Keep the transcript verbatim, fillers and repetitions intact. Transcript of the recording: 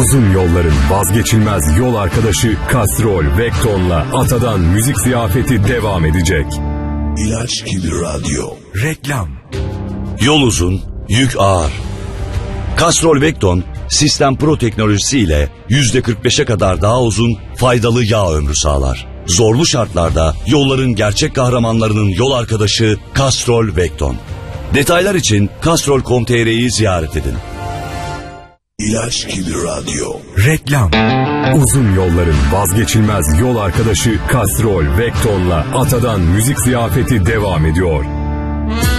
Uzun yolların vazgeçilmez yol arkadaşı Castrol Vecton'la Ata'dan müzik ziyafeti devam edecek. İlaç gibi radyo. Reklam. Yol uzun, yük ağır. Castrol Vecton, Sistem Pro teknolojisiyle yüzde kırk beşe kadar daha uzun, faydalı yağ ömrü sağlar. Zorlu şartlarda yolların gerçek kahramanlarının yol arkadaşı Castrol Vecton. Detaylar için castrol nokta com nokta tr'yi ziyaret edin. İlaç gibi radyo. Reklam. Uzun yolların vazgeçilmez yol arkadaşı Castrol Vecton'la Ata'dan müzik ziyafeti devam ediyor.